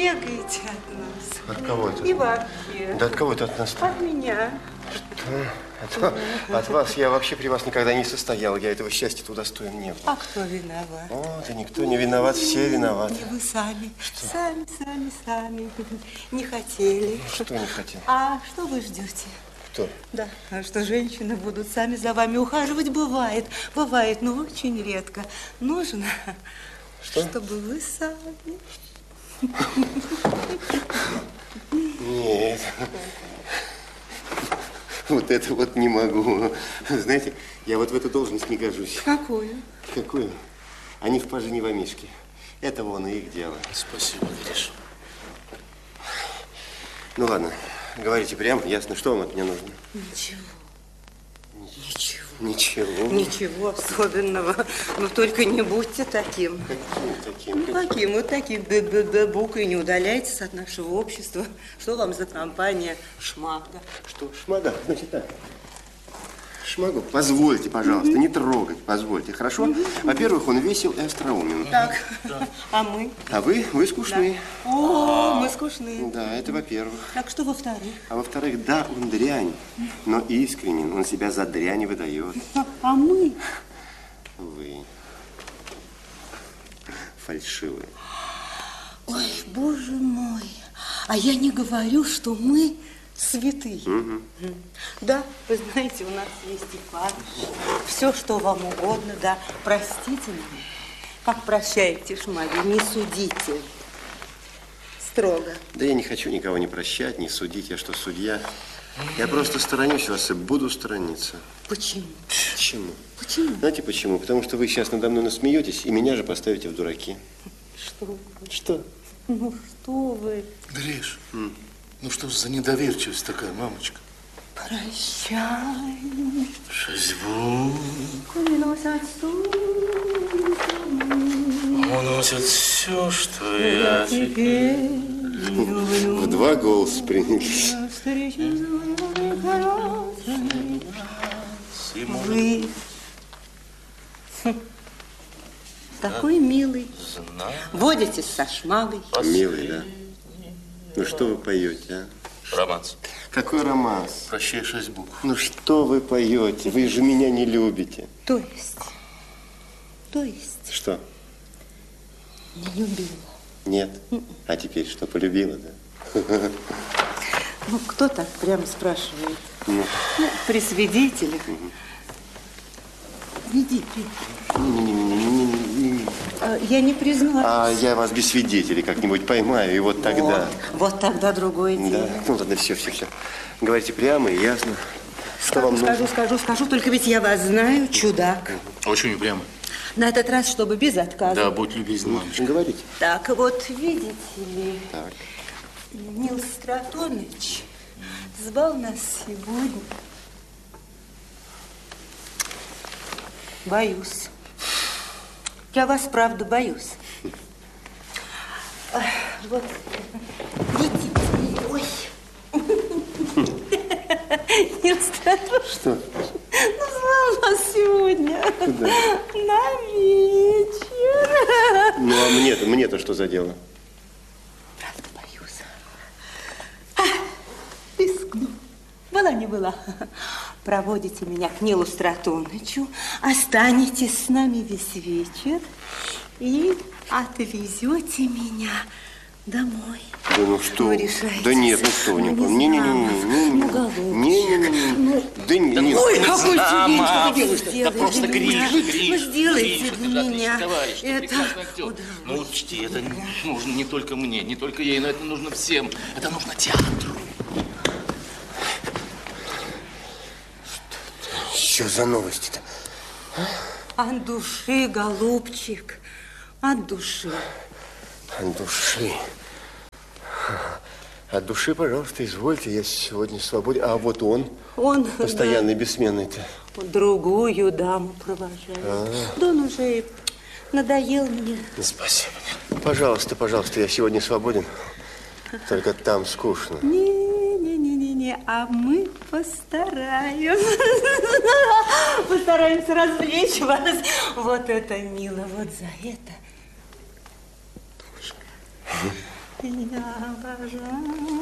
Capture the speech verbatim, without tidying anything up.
бегаете от нас. От кого это? И вообще. Да от кого это от нас? От меня. Что? От, от вас я вообще при вас никогда не состоял. Я этого счастья-то удостоен не был. А кто виноват? О, да никто не виноват, все виноваты. И вы сами. Что? Сами, сами, сами. Не хотели. Что не хотели? А что вы ждете? Кто? Да, а что женщины будут сами за вами ухаживать, бывает. Бывает, но очень редко. Нужно, что? Чтобы вы сами. Нет. Вот это вот не могу. Знаете, я вот в эту должность не гожусь. Какую? Какую? Они в паже, не в амишке. Это вон и их дело. Спасибо, Гриша. Ну ладно, говорите прямо, ясно, что вам от меня нужно? Ничего. Ничего. Ничего. Ничего особенного. Но только не будьте таким. Каким таким? Ну, каким? Вот таким б-б-б-букой не удаляйтесь от нашего общества. Что вам за компания Шмага? Что, Шмага? Значит так. Шмагу, позвольте, пожалуйста, не трогать, позвольте, хорошо? Во-первых, он весел и остроумен. Так, да. А мы? А вы, вы скучны. Да. О, мы скучны. Да, это во-первых. Так что во-вторых? А во-вторых, да, он дрянь, но искренен, он себя за дрянь выдает. А, а мы? Вы фальшивые. Ой, боже мой, а я не говорю, что мы святые. Угу. Да, вы знаете, у нас есть и память. Все, что вам угодно, да. Простите меня. Как прощаете, Шмаги, не судите. Строго. Да я не хочу никого не прощать, не судить. Я что, судья? Я просто сторонюсь вас и буду сторониться. Почему? Почему? Почему? Знаете почему? Потому что вы сейчас надо мной насмеетесь и меня же поставите в дураки. Что вы? Что? Ну, что вы? Гриш, М. ну что за недоверчивость такая, мамочка? Прощай. Шазьбу. Уносят Уносят все, что я теперь люблю. В два голоса принялись. Вы такой милый. Водитесь со Шмагой. Милый, да? Ну что вы поете, а? Романс. Какой романс? Прощай, шесть букв. Ну что вы поете? Вы же меня не любите. То есть, то есть, Что? не любила. Нет? А теперь что, полюбила, да? Ну, кто так прямо спрашивает? Ну. Ну, при свидетелях. Иди, иди. Не-не-не-не-не-не. А, я не признаюсь. А я вас без свидетелей как-нибудь поймаю, и вот тогда... Вот, вот тогда другое дело. Да, ну ладно, все, все, все. Говорите прямо и ясно. Что Скажу, вам нужно? скажу, скажу, скажу, только ведь я вас знаю, чудак. Очень прямо. На этот раз, чтобы без отказа. Да, будь любезна, мамочка. Говорите. Так, вот видите ли, Так. Нил Стратоныч звал нас сегодня. Боюсь. Я вас, правда, боюсь. Ах, вот, видите, ой. Нил Стратоныч. Что? Ну, звал нас сегодня. Куда? На вечер. Ну, а мне-то, мне-то что за дело? Правда, боюсь. А, рискну. Была не была. Проводите меня к Нилу Стратонычу, останетесь с нами весь вечер и отвезете меня домой. Да ну что? Ну, решайте. Да нет, ну что вы, не Ну, помню. не Не-не-не. Ну, голубчик. Не-не-не. Ну, Да не. ой, какой Мама, чудесный. да просто Гриш, Гриш. Ну, сделайте Гриш, для это меня. отличный товарищ, ты Это прекрасный актер. Ну, учти, это нужно не только мне, не только ей, но это нужно всем. Это нужно театру. Что за новости-то? от души, голубчик, от души. От души. От души, пожалуйста, извольте, я сегодня свободен. А вот он, Он постоянный, да, бессменный-то. Другую даму провожает. А -а -а. Да он уже надоел мне. Спасибо. Пожалуйста, пожалуйста, я сегодня свободен. Только там скучно. Не-не-не-не-не, а мы постараемся. Постараемся развлечь вас. Вот это мило, вот за это. Я обожаю